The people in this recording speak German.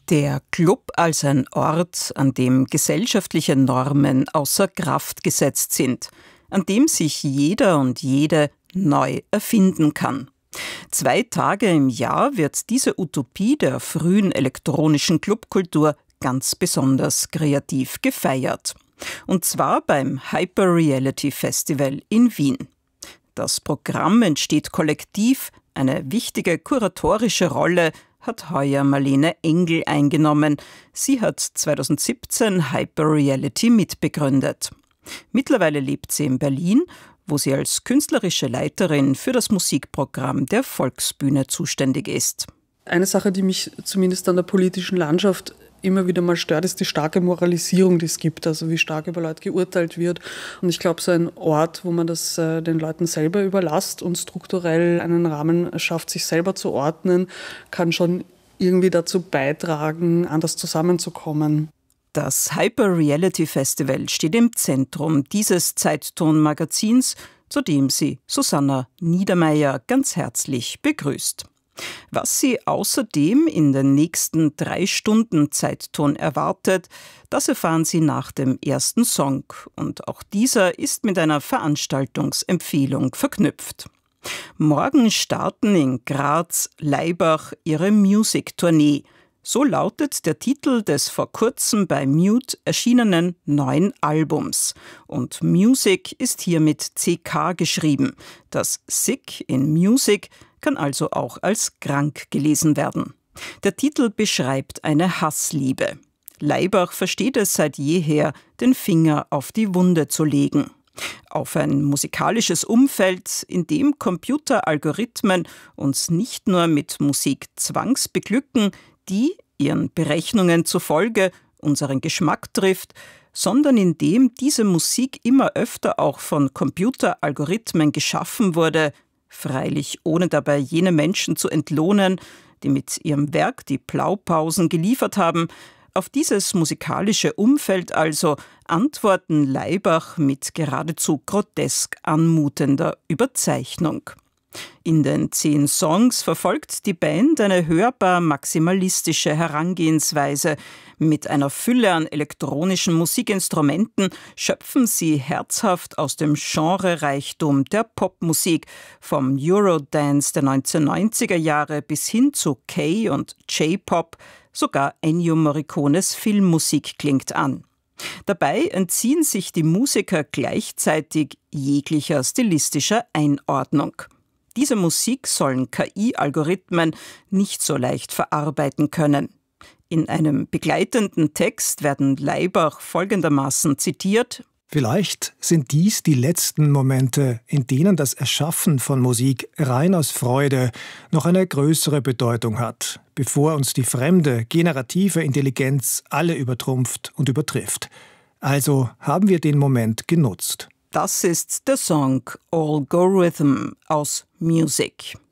Der Club als ein Ort, an dem gesellschaftliche Normen außer Kraft gesetzt sind, an dem sich jeder und jede neu erfinden kann. 2 Tage im Jahr wird diese Utopie der frühen elektronischen Clubkultur ganz besonders kreativ gefeiert. Und zwar beim Hyper-Reality Festival in Wien. Das Programm entsteht kollektiv, eine wichtige kuratorische Rolle hat heuer Marlene Engel eingenommen. Sie hat 2017 Hyper-Reality mitbegründet. Mittlerweile lebt sie in Berlin, wo sie als künstlerische Leiterin für das Musikprogramm der Volksbühne zuständig ist. Eine Sache, die mich zumindest an der politischen Landschaft immer wieder mal stört, ist die starke Moralisierung, die es gibt, also wie stark über Leute geurteilt wird. Und ich glaube, so ein Ort, wo man das den Leuten selber überlässt und strukturell einen Rahmen schafft, sich selber zu ordnen, kann schon irgendwie dazu beitragen, anders zusammenzukommen. Das Hyper-Reality Festival steht im Zentrum dieses Zeitton-Magazins, zu dem sie Susanna Niedermeyer ganz herzlich begrüßt. Was sie außerdem in den nächsten 3 Stunden Zeitton erwartet, das erfahren Sie nach dem ersten Song. Und auch dieser ist mit einer Veranstaltungsempfehlung verknüpft. Morgen starten in Graz, Laibach ihre Music-Tournee. So lautet der Titel des vor kurzem bei Mute erschienenen neuen Albums. Und Music ist hier mit CK geschrieben. Das Sick in Music kann also auch als krank gelesen werden. Der Titel beschreibt eine Hassliebe. Laibach versteht es seit jeher, den Finger auf die Wunde zu legen. Auf ein musikalisches Umfeld, in dem Computeralgorithmen uns nicht nur mit Musik zwangsbeglücken, die, ihren Berechnungen zufolge, unseren Geschmack trifft, sondern in dem diese Musik immer öfter auch von Computeralgorithmen geschaffen wurde, freilich ohne dabei jene Menschen zu entlohnen, die mit ihrem Werk die Blaupausen geliefert haben. Auf dieses musikalische Umfeld also antworten Laibach mit geradezu grotesk anmutender Überzeichnung. In den 10 Songs verfolgt die Band eine hörbar maximalistische Herangehensweise. Mit einer Fülle an elektronischen Musikinstrumenten schöpfen sie herzhaft aus dem Genrereichtum der Popmusik, vom Eurodance der 1990er Jahre bis hin zu K- und J-Pop, sogar Ennio Morricones Filmmusik klingt an. Dabei entziehen sich die Musiker gleichzeitig jeglicher stilistischer Einordnung. Diese Musik sollen KI-Algorithmen nicht so leicht verarbeiten können. In einem begleitenden Text werden Laibach folgendermaßen zitiert: Vielleicht sind dies die letzten Momente, in denen das Erschaffen von Musik rein aus Freude noch eine größere Bedeutung hat, bevor uns die fremde, generative Intelligenz alle übertrumpft und übertrifft. Also haben wir den Moment genutzt. Das ist der Song Algorithm aus Music.